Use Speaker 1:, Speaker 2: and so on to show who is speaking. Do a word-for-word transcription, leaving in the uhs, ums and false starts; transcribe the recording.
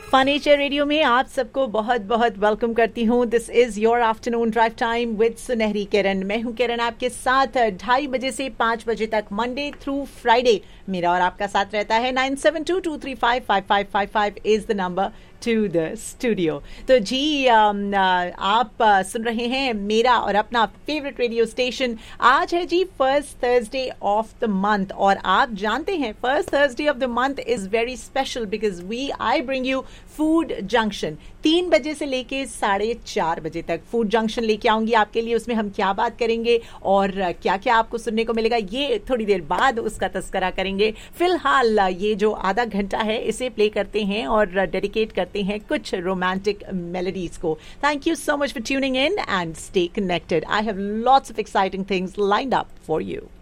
Speaker 1: Furniture radio में आप सबको बहुत बहुत वेलकम करती हूँ. This is your afternoon drive time with सुनहरी किरण. मैं हूँ किरण, आपके साथ ढाई बजे से पाँच बजे तक मंडे थ्रू फ्राइडे मेरा और आपका साथ रहता है. Nine seven to to three five five five five five is the number two the studio. तो जी आम, आप सुन रहे हैं मेरा और अपना फेवरेट रेडियो स्टेशन. आज है जी first Thursday of the month और आप जानते हैं first Thursday of the month is very special because we I bring you food junction. तीन बजे से लेके साढ़े चार बजे तक फूड जंक्शन लेके आऊंगी आपके लिए. उसमें हम क्या बात करेंगे और क्या क्या आपको सुनने को मिलेगा ये थोड़ी देर बाद उसका तस्करा करेंगे. फिलहाल ये जो आधा घंटा है इसे प्ले करते हैं और डेडिकेट करते हैं कुछ रोमांटिक मेलोडीज को. Thank you so much for tuning in and stay connected. I have lots of exciting things lined up for you.